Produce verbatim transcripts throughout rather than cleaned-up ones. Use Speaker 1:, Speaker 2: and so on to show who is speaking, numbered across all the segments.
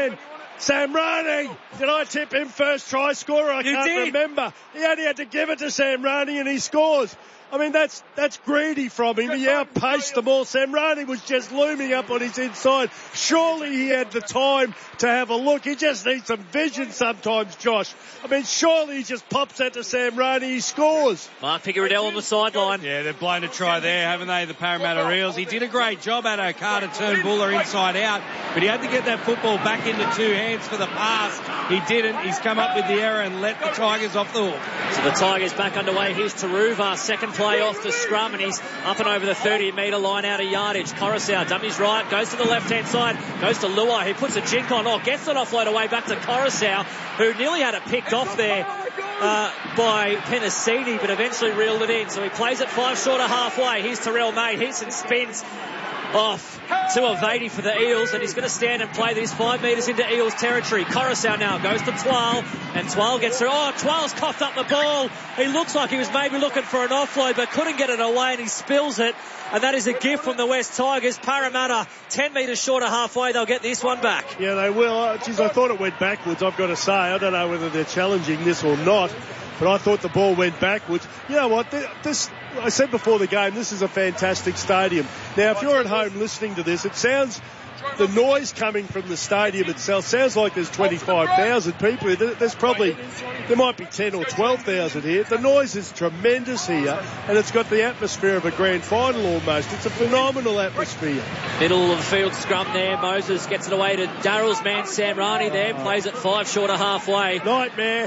Speaker 1: man. Sam Roney. Did I tip him first try scorer? I
Speaker 2: You
Speaker 1: can't
Speaker 2: did.
Speaker 1: remember. He only had to give it to Sam Roney and he scores. I mean, that's that's greedy from him. He outpaced them all. Sam Roney was just looming up on his inside. Surely he had the time to have a look. He just needs some vision sometimes, Josh. I mean, surely he just pops that to Sam Roney. He scores.
Speaker 2: Mark Picaridell on the sideline.
Speaker 3: Yeah, they've blown a try there, haven't they, the Parramatta Eels? He did a great job at O'Carter, turn Buller inside out, but he had to get that football back into two hands for the pass. He didn't. He's come up with the error and let the Tigers off the hook.
Speaker 2: So the Tigers back underway. Here's Taruva, second play off the scrum, and he's up and over the thirty metre line out of yardage. Coruscant, dummies right, goes to the left-hand side, goes to Luai, who puts a jink on. Oh, gets it offload away back to Coruscant, who nearly had it picked off there uh, by Penasini, but eventually reeled it in. So he plays it five short of halfway. Here's Terrell May, hits and spins off to Avadi for the Eels, and he's going to stand and play these five metres into Eels territory. Coruscant now goes to Twal, and Twal gets through. Oh, Twal's coughed up the ball. He looks like he was maybe looking for an offload, but couldn't get it away, and he spills it. And that is a gift from the West Tigers. Parramatta, ten metres short of halfway. They'll get this one back.
Speaker 1: Yeah, they will. Oh, geez, I thought it went backwards, I've got to say. I don't know whether they're challenging this or not, but I thought the ball went backwards. You know what? This, I said before the game, this is a fantastic stadium. Now, if you're at home listening to this, it sounds, the noise coming from the stadium itself sounds like there's twenty-five thousand people here. There's probably, there might be ten or twelve thousand here. The noise is tremendous here, and it's got the atmosphere of a grand final almost. It's a phenomenal atmosphere.
Speaker 2: Middle of the field scrum there. Moses gets it away to Darrell's man, Sam Rani there. Plays it five short of halfway.
Speaker 1: Nightmare.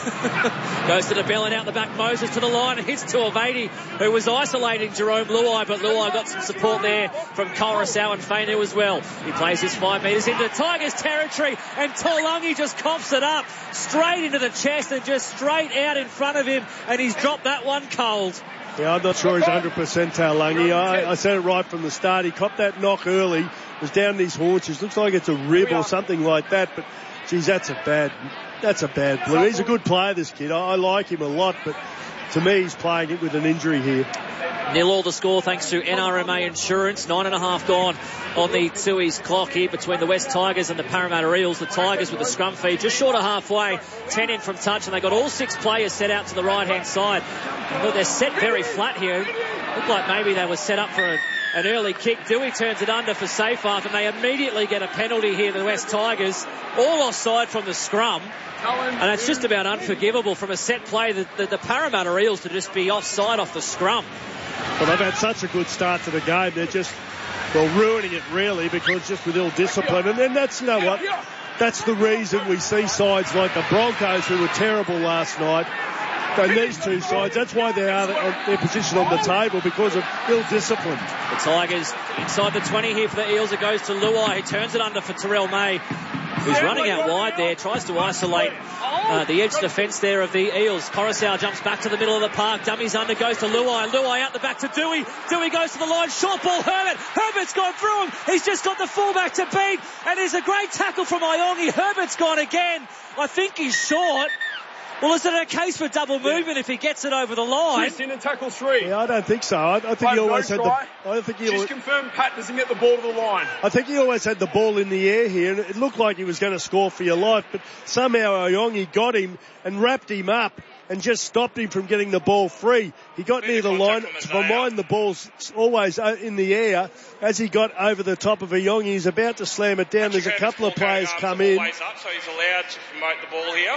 Speaker 2: Goes to the bell and out the back. Moses to the line and hits to Avadi, who was isolating Jerome Luai, but Luai got some support there from Coruscant and Fainu as well. He plays his five metres into Tigers territory, and Taulagi just coughs it up straight into the chest and just straight out in front of him, and he's dropped that one cold.
Speaker 1: Yeah, I'm not sure he's one hundred percent Taulagi. I, I said it right from the start. He copped that knock early, was down these haunches. Looks like it's a rib or something like that, but geez, that's a bad, that's a bad blue. He's a good player, this kid. I, I like him a lot, but to me, he's playing it with an injury here.
Speaker 2: Nil all the score thanks to N R M A Insurance. Nine and a half gone on the Tui's clock here between the West Tigers and the Parramatta Eels. The Tigers with the scrum feed just short of halfway, ten in from touch, and they got all six players set out to the right hand side. But they're set very flat here. Looked like maybe they were set up for a, an early kick. Dewey turns it under for Seyfarth, and they immediately get a penalty here, the West Tigers, all offside from the scrum. And it's just about unforgivable from a set play that the, the Parramatta Eels to just be offside off the scrum.
Speaker 1: Well, they've had such a good start to the game. They're just, well, ruining it really, because just with ill discipline. And then that's, you know what, that's the reason we see sides like the Broncos, who were terrible last night, and these two sides, that's why they are on their position on the table, because of ill discipline.
Speaker 2: The Tigers inside the twenty here for the Eels. It goes to Luai. He turns it under for Terrell May, who's running out wide there, tries to isolate uh, the edge defence there of the Eels. Coruscant jumps back to the middle of the park, dummies under, goes to Luai. Luai out the back to Dewey. Dewey goes to the line, short ball, Herbert. Herbert's gone through him. He's just got the fullback to beat, and there's a great tackle from Iongi. Herbert's gone again. I think he's short. Well, is it a case for double movement if he gets it over the line?
Speaker 4: He's in and tackle three.
Speaker 1: Yeah, I don't think so. I, I think
Speaker 4: But
Speaker 1: he always
Speaker 4: no
Speaker 1: had
Speaker 4: try.
Speaker 1: the. I don't think he.
Speaker 4: Just
Speaker 1: always,
Speaker 4: confirmed Pat doesn't get the ball to the line.
Speaker 1: I think he always had the ball in the air here, and it looked like he was going to score for your life, but somehow Iongi got him and wrapped him up and just stopped him from getting the ball free. He got near the line. For mine, the ball's always in the air. As he got over the top of Iongi, he's about to slam it down. There's a couple of players come in.
Speaker 5: Up, so he's allowed to promote the ball here.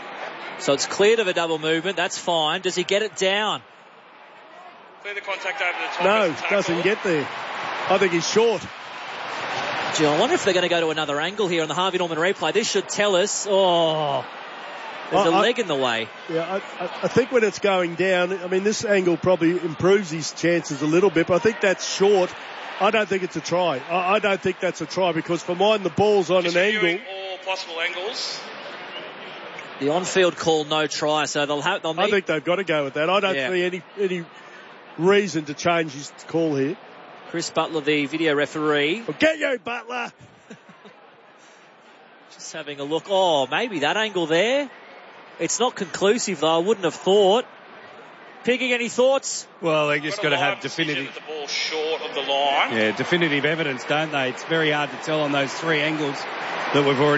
Speaker 2: So it's cleared of a double movement. That's fine. Does he get it down?
Speaker 5: Clear the contact over the top.
Speaker 1: No, doesn't get there. I think he's short.
Speaker 2: Gee, I wonder if they're going to go to another angle here on the Harvey Norman replay. This should tell us. Oh, there's
Speaker 1: I,
Speaker 2: a
Speaker 1: I,
Speaker 2: leg in the way.
Speaker 1: Yeah, I, I think when it's going down, I mean, this angle probably improves his chances a little bit, but I think that's short. I don't think it's a try. I, I don't think that's a try, because for mine, the ball's on
Speaker 5: Just
Speaker 1: an angle.
Speaker 5: all possible angles.
Speaker 2: The on-field call, no try, so they'll have. They'll need...
Speaker 1: I think they've got to go with that. I don't
Speaker 2: Yeah.
Speaker 1: see any any reason to change his call here.
Speaker 2: Chris Butler, the video referee.
Speaker 1: Well, get you, Butler.
Speaker 2: Just having a look. Oh, maybe that angle there. It's not conclusive, though. I wouldn't have thought. Piggy, any thoughts?
Speaker 3: Well, they just got to have
Speaker 5: decision
Speaker 3: definitive.
Speaker 5: with the ball short of the line.
Speaker 3: Yeah, definitive evidence, don't they? It's very hard to tell on those three angles that we've already